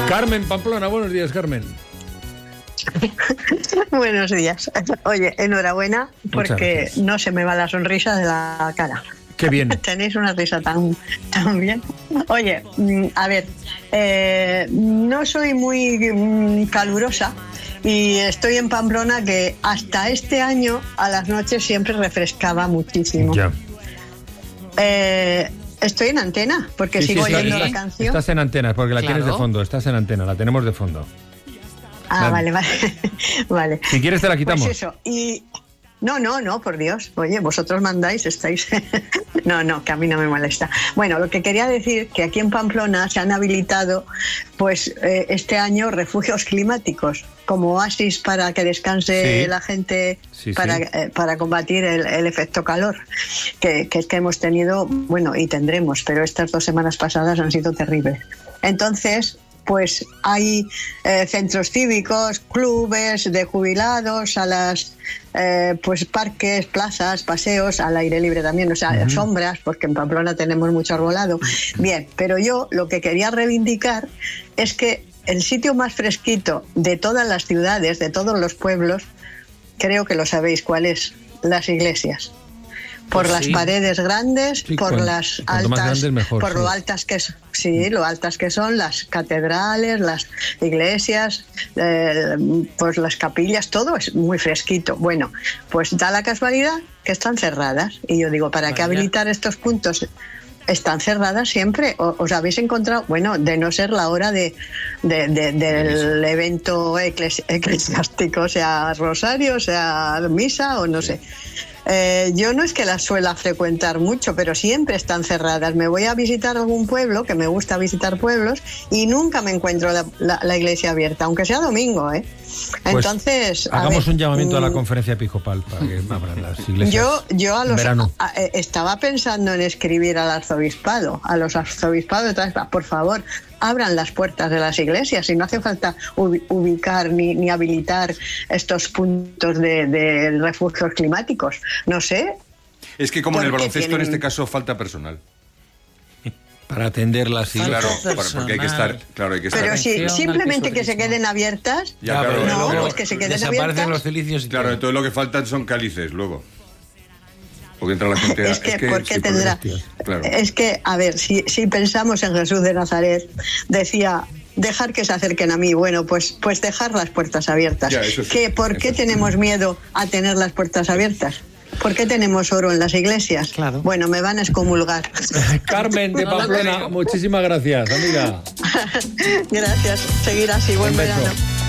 Carmen Pamplona, buenos días, Carmen. Buenos días. Oye, enhorabuena porque no se me va la sonrisa de la cara. Qué bien. Tenéis una risa tan bien. Oye, a ver, no soy muy calurosa y estoy en Pamplona, que hasta este año a las noches siempre refrescaba muchísimo. Ya. Estoy en antena porque sigo oyendo la canción. Estás en antena porque la tienes de fondo. Estás en antena, la tenemos de fondo. Vale. Vale. Si quieres te la quitamos. Pues eso, y... No, por Dios. Oye, vosotros mandáis, estáis... No, que a mí no me molesta. Bueno, lo que quería decir, que aquí en Pamplona se han habilitado, pues, este año refugios climáticos, como oasis para que descanse la gente, para combatir el efecto calor, que es que hemos tenido, bueno, y tendremos, pero estas 2 semanas pasadas han sido terribles. Entonces... pues hay centros cívicos, clubes de jubilados, salas, pues parques, plazas, paseos, al aire libre también, o sea, sombras, porque en Pamplona tenemos mucho arbolado. Bien, pero yo lo que quería reivindicar es que el sitio más fresquito de todas las ciudades, de todos los pueblos, creo que lo sabéis cuál es: las iglesias. Por las paredes grandes, por las altas, grandes, mejor, por lo altas que son, lo altas que son las catedrales, las iglesias, pues las capillas, todo es muy fresquito. Bueno, pues da la casualidad que están cerradas y yo digo, ¿para qué habilitar estos puntos? Están cerradas siempre. ¿Os habéis encontrado? Bueno, de no ser la hora del evento eclesiástico, sea rosario, sea misa o no sé. Yo no es que las suela frecuentar mucho, pero siempre están cerradas. Me voy a visitar algún pueblo, que me gusta visitar pueblos, y nunca me encuentro la iglesia abierta, aunque sea domingo, ¿eh? Pues entonces, hagamos un llamamiento a la conferencia episcopal para que abran las iglesias. Yo estaba pensando en escribir al arzobispado, a los arzobispados, por favor, abran las puertas de las iglesias y no hace falta ubicar ni habilitar estos puntos de refugios climáticos. No sé. Es que como en el baloncesto en este caso falta personal. Para atender las iglesias. Claro, porque hay que estar. Pero si simplemente que se queden abiertas. Pues que se queden abiertas. Los cilicios y claro, entonces lo que faltan son cálices luego. Porque entra la gente. Es que ¿por qué tendrá? Claro. Es que, a ver, si pensamos en Jesús de Nazaret, decía: dejar que se acerquen a mí. Bueno, pues dejar las puertas abiertas. ¿Por qué tenemos miedo a tener las puertas abiertas? ¿Por qué tenemos oro en las iglesias? Claro. Bueno, me van a excomulgar. Carmen de Pamplona, muchísimas gracias, amiga. Gracias. Seguir así. Buen verano.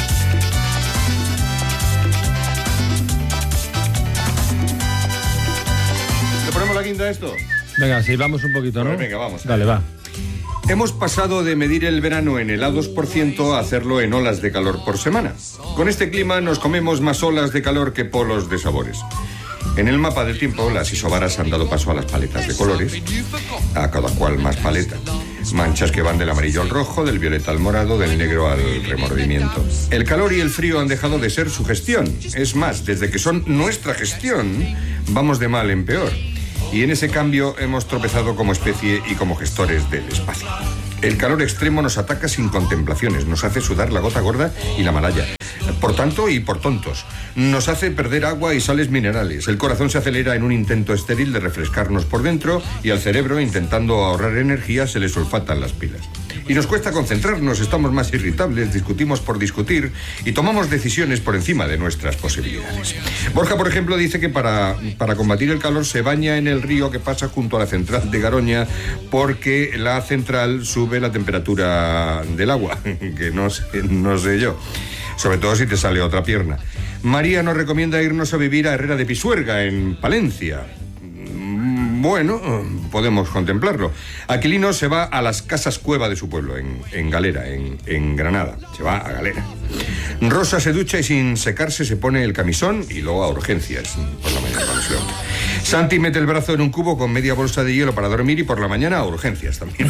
¿Le ponemos la quinta a esto? Venga, sí, vamos un poquito, ¿no? Pues venga, vamos. Dale, va. Hemos pasado de medir el verano en helados por ciento a hacerlo en olas de calor por semana. Con este clima nos comemos más olas de calor que polos de sabores. En el mapa del tiempo, las isobaras han dado paso a las paletas de colores, a cada cual más paleta. Manchas que van del amarillo al rojo, del violeta al morado, del negro al remordimiento. El calor y el frío han dejado de ser su gestión. Es más, desde que son nuestra gestión, vamos de mal en peor. Y en ese cambio hemos tropezado como especie y como gestores del espacio. El calor extremo nos ataca sin contemplaciones, nos hace sudar la gota gorda y la malaya. Por tanto y por tontos. Nos hace perder agua y sales minerales. El corazón se acelera en un intento estéril de refrescarnos por dentro y al cerebro, intentando ahorrar energía, se le sulfatan las pilas. Y nos cuesta concentrarnos, estamos más irritables, discutimos por discutir y tomamos decisiones por encima de nuestras posibilidades. Borja, por ejemplo, dice que para combatir el calor se baña en el río que pasa junto a la central de Garoña porque la central sube la temperatura del agua, que no sé yo. Sobre todo si te sale otra pierna. María nos recomienda irnos a vivir a Herrera de Pisuerga, en Palencia. Bueno, podemos contemplarlo. Aquilino se va a las casas cueva de su pueblo, en Galera, en Granada. Se va a Galera. Rosa se ducha y sin secarse se pone el camisón y luego a urgencias por la mañana cuando se levanta. Santi mete el brazo en un cubo con media bolsa de hielo para dormir y por la mañana a urgencias también.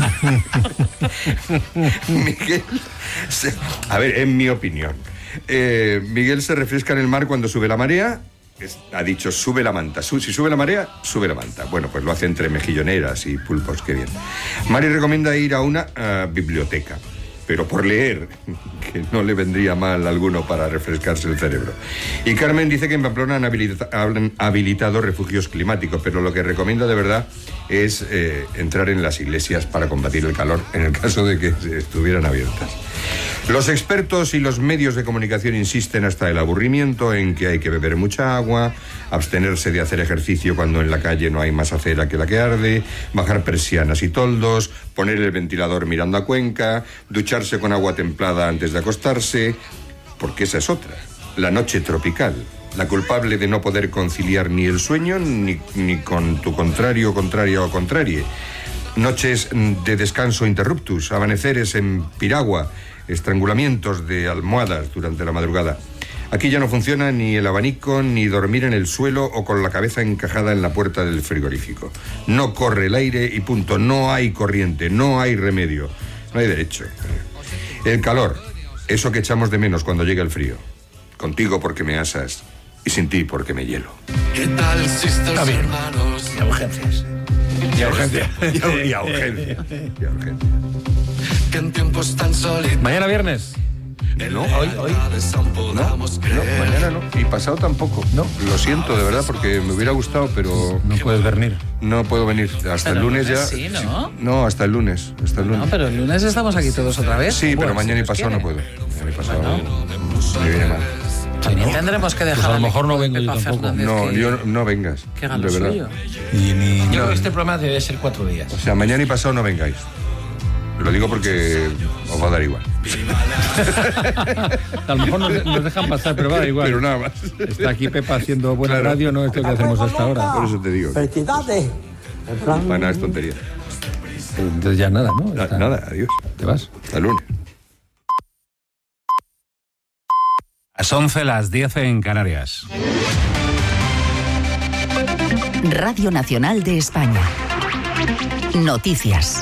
Miguel, a ver, en mi opinión, Miguel se refresca en el mar cuando sube la marea. Ha dicho, sube la manta. Si sube la marea, sube la manta. Bueno, pues lo hace entre mejilloneras y pulpos, qué bien. Mari recomienda ir a una biblioteca. pero por leer, que no le vendría mal alguno para refrescarse el cerebro. Y Carmen dice que en Pamplona han habilitado refugios climáticos, pero lo que recomienda de verdad es entrar en las iglesias para combatir el calor, en el caso de que estuvieran abiertas. Los expertos y los medios de comunicación insisten hasta el aburrimiento en que hay que beber mucha agua, abstenerse de hacer ejercicio cuando en la calle no hay más acera que la que arde, bajar persianas y toldos, poner el ventilador mirando a Cuenca, ducharse con agua templada antes de acostarse, porque esa es otra, la noche tropical, la culpable de no poder conciliar ni el sueño ni con tu contrario, contraria o contrarie. Noches de descanso interruptus, amaneceres en piragua, estrangulamientos de almohadas durante la madrugada. Aquí ya no funciona ni el abanico, ni dormir en el suelo o con la cabeza encajada en la puerta del frigorífico. No corre el aire y punto. No hay corriente, no hay remedio, no hay derecho. El calor, eso que echamos de menos cuando llega el frío. Contigo porque me asas y sin ti porque me hielo. ¿Qué tal si estos hermanos? Y a urgencias. Y a urgencia. Y a urgencia. Que en tiempos tan sólidos. Mañana viernes. No, hoy. No, mañana no. Y pasado tampoco. No. Lo siento, de verdad, porque me hubiera gustado, pero... No puedes venir. No puedo venir. Hasta el lunes ya... Sí, ¿no? No, hasta el lunes. No, pero el lunes estamos aquí todos otra vez. Sí, pero Pues, mañana y si pasado Dios no puedo. quiere. Mañana y pasado Bueno. me viene mal. También tendremos que dejar. Pues a lo mejor no al vengo yo Pepa tampoco. Fernández No, que- yo no vengas. que hagan de lo verdad. suyo. Yo creo que este programa debe ser 4 días. O sea, mañana y pasado no vengáis. Lo digo porque os va a dar igual. A lo mejor nos dejan pasar, pero va, da igual. Pero nada más. Está aquí Pepa haciendo buena Claro. radio, no esto que hacemos hasta ahora. Por eso te digo. Felicidades. Para nada es tontería. Entonces ya nada, ¿no? Está- Nada, adiós. ¿Te vas? Hasta el lunes. Las 11, las 10 en Canarias. Radio Nacional de España. Noticias.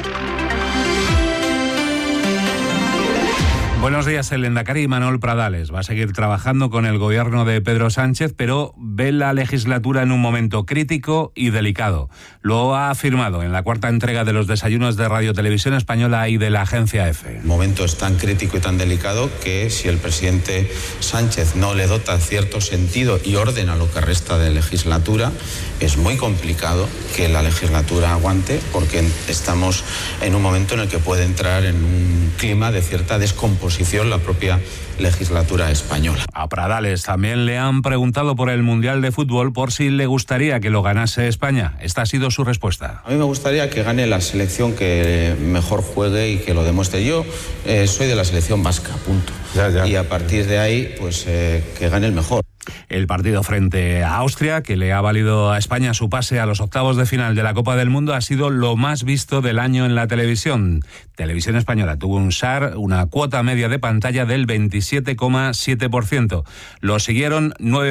Buenos días, el lehendakari Manuel Pradales va a seguir trabajando con el gobierno de Pedro Sánchez, pero ve la legislatura en un momento crítico y delicado. Lo ha afirmado en la 4ª entrega de los desayunos de Radio Televisión Española y de la agencia EFE. El momento es tan crítico y tan delicado que si el presidente Sánchez no le dota cierto sentido y orden a lo que resta de legislatura, es muy complicado que la legislatura aguante, porque estamos en un momento en el que puede entrar en un clima de cierta descomposición la propia legislatura española. A Pradales también le han preguntado por el Mundial de Fútbol, por si le gustaría que lo ganase España. Esta ha sido su respuesta. A mí me gustaría que gane la selección que mejor juegue y que lo demuestre. Yo soy de la selección vasca, punto. Ya. Y a partir de ahí, pues que gane el mejor. El partido frente a Austria, que le ha valido a España su pase a los octavos de final de la Copa del Mundo, ha sido lo más visto del año en la televisión. Televisión Española tuvo un SAR, una cuota media de pantalla del 27,7%. Lo siguieron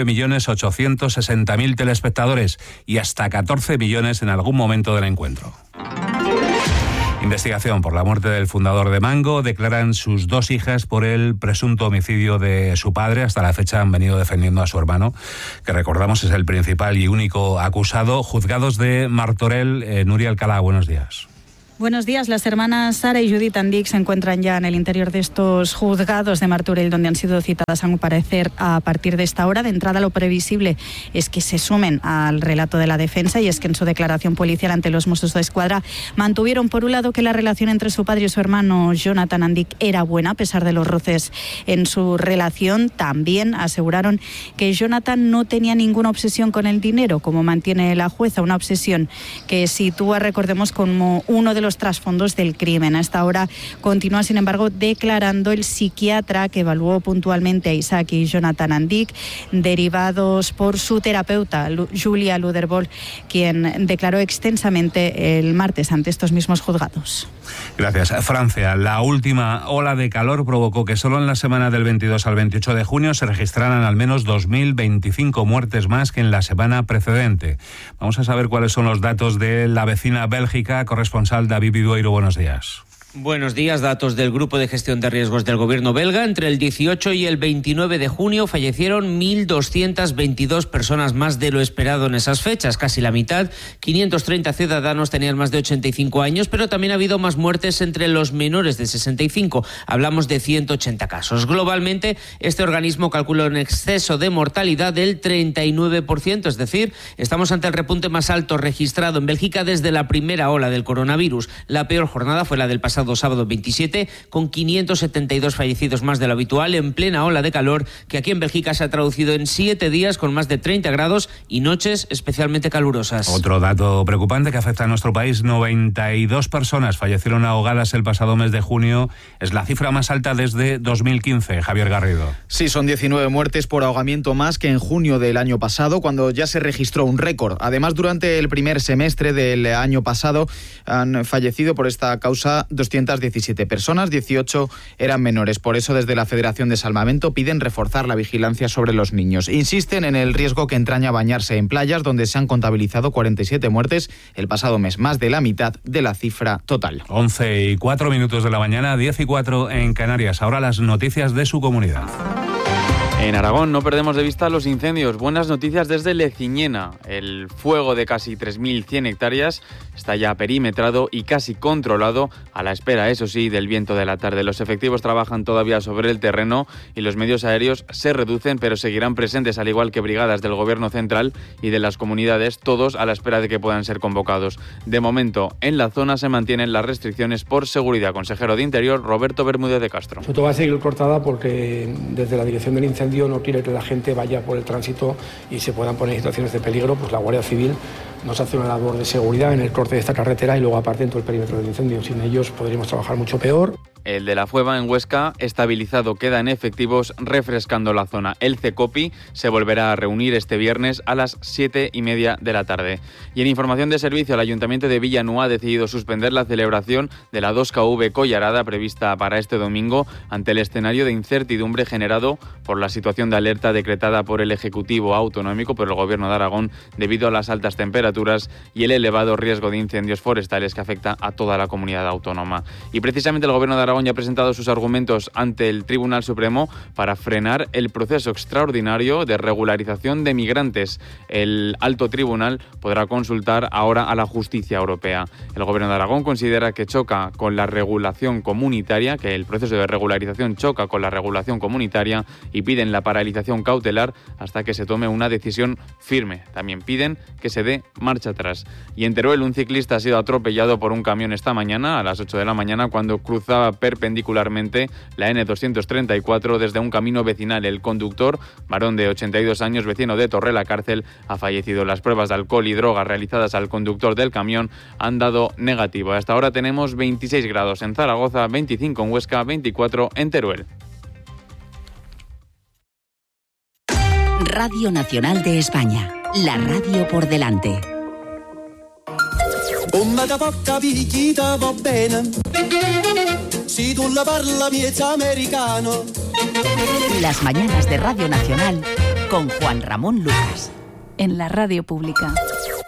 9.860.000 telespectadores y hasta 14 millones en algún momento del encuentro. Investigación por la muerte del fundador de Mango. Declaran sus 2 hijas por el presunto homicidio de su padre. Hasta la fecha han venido defendiendo a su hermano, que recordamos es el principal y único acusado. Juzgados de Martorell. Nuria Alcalá, buenos días. Buenos días. Las hermanas Sara y Judith Andic se encuentran ya en el interior de estos juzgados de Martorell, donde han sido citadas a comparecer a partir de esta hora. De entrada, lo previsible es que se sumen al relato de la defensa, y es que en su declaración policial ante los Mossos d'Esquadra mantuvieron, por un lado, que la relación entre su padre y su hermano Jonathan Andic era buena, a pesar de los roces en su relación. También aseguraron que Jonathan no tenía ninguna obsesión con el dinero, como mantiene la jueza, una obsesión que sitúa, recordemos, como uno de los trasfondos del crimen. A esta hora continúa, sin embargo, declarando el psiquiatra que evaluó puntualmente a Isaac y Jonathan Andic, derivados por su terapeuta, Julia Luderbol, quien declaró extensamente el martes ante estos mismos juzgados. Gracias. Francia, la última ola de calor provocó que solo en la semana del 22 al 28 de junio se registraran al menos 2.025 muertes más que en la semana precedente. Vamos a saber cuáles son los datos de la vecina Bélgica. Corresponsal David Vidueiro, buenos días. Buenos días. Datos del Grupo de Gestión de Riesgos del Gobierno belga. Entre el 18 y el 29 de junio fallecieron 1.222 personas más de lo esperado en esas fechas, casi la mitad. 530 ciudadanos tenían más de 85 años, pero también ha habido más muertes entre los menores de 65. Hablamos de 180 casos. Globalmente, este organismo calculó un exceso de mortalidad del 39%, es decir, estamos ante el repunte más alto registrado en Bélgica desde la primera ola del coronavirus. La peor jornada fue la del pasado sábado 27, con 572 fallecidos más de lo habitual en plena ola de calor que aquí en Bélgica se ha traducido en 7 días con más de 30 grados y noches especialmente calurosas. Otro dato preocupante que afecta a nuestro país: 92 personas fallecieron ahogadas el pasado mes de junio. Es la cifra más alta desde 2015. Javier Garrido. Sí, son 19 muertes por ahogamiento más que en junio del año pasado, cuando ya se registró un récord. Además, durante el primer semestre del año pasado han fallecido por esta causa 217 personas, 18 eran menores. Por eso, desde la Federación de Salvamento piden reforzar la vigilancia sobre los niños. Insisten en el riesgo que entraña bañarse en playas, donde se han contabilizado 47 muertes el pasado mes, más de la mitad de la cifra total. 11:04 de la mañana, 10:04 en Canarias. Ahora las noticias de su comunidad. En Aragón no perdemos de vista los incendios. Buenas noticias desde Leciñena. El fuego de casi 3.100 hectáreas está ya perimetrado y casi controlado, a la espera, eso sí, del viento de la tarde. Los efectivos trabajan todavía sobre el terreno y los medios aéreos se reducen, pero seguirán presentes, al igual que brigadas del Gobierno central y de las comunidades, todos a la espera de que puedan ser convocados. De momento, en la zona se mantienen las restricciones por seguridad. Consejero de Interior, Roberto Bermúdez de Castro. Esto va a seguir cortada porque desde la dirección del incendio no quiere que la gente vaya por el tránsito y se puedan poner en situaciones de peligro. Pues la Guardia Civil nos hace una labor de seguridad en el corte de esta carretera y luego aparte en todo el perímetro del incendio. Sin ellos podríamos trabajar mucho peor. El de la Fueva en Huesca, estabilizado, queda en efectivos refrescando la zona. El CECOPI se volverá a reunir este viernes a las 7:30 de la tarde. Y en información de servicio, el Ayuntamiento de Villanueva ha decidido suspender la celebración de la 2KV Collarada prevista para este domingo ante el escenario de incertidumbre generado por la situación de alerta decretada por el Ejecutivo Autonómico, por el Gobierno de Aragón, debido a las altas temperaturas y el elevado riesgo de incendios forestales que afecta a toda la comunidad autónoma. Y precisamente el Gobierno de Aragón ya ha presentado sus argumentos ante el Tribunal Supremo para frenar el proceso extraordinario de regularización de migrantes. El alto tribunal podrá consultar ahora a la justicia europea. El Gobierno de Aragón considera que choca con la regulación comunitaria, que el proceso de regularización choca con la regulación comunitaria, y piden la paralización cautelar hasta que se tome una decisión firme. También piden que se dé marcha atrás. Y en Teruel, un ciclista ha sido atropellado por un camión esta mañana a las 8 de la mañana cuando cruzaba perpendicularmente la N234 desde un camino vecinal. El conductor, varón de 82 años, vecino de Torrelacárcel, ha fallecido. Las pruebas de alcohol y drogas realizadas al conductor del camión han dado negativo. Hasta ahora tenemos 26 grados en Zaragoza, 25 en Huesca, 24 en Teruel. Radio Nacional de España, la radio por delante. Las mañanas de Radio Nacional con Juan Ramón Lucas. En la radio pública.